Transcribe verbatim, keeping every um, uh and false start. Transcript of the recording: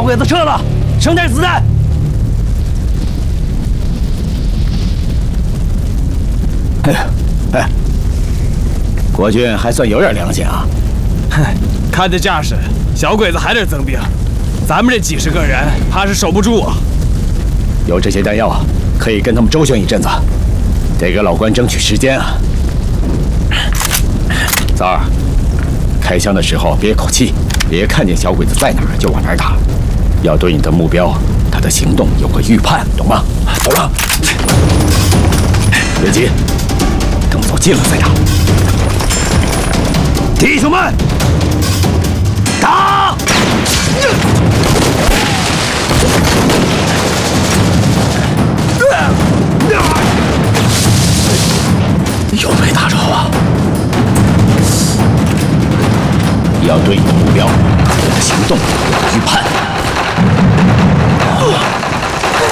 鬼子撤了，剩点子弹。哎呀，哎，国军还算有点良心啊。 哼，看这架势，小鬼子还得增兵，咱们这几十个人怕是守不住啊。 有这些弹药，可以跟他们周旋一阵子，得给老关争取时间啊。三儿，开枪的时候憋口气，别看见小鬼子在哪儿就往哪儿打，要对你的目标、他的行动有个预判，懂吗？懂了。别急，等走近了再打。弟兄们，打！又没打着啊！要对你的目标、你的行动有预判。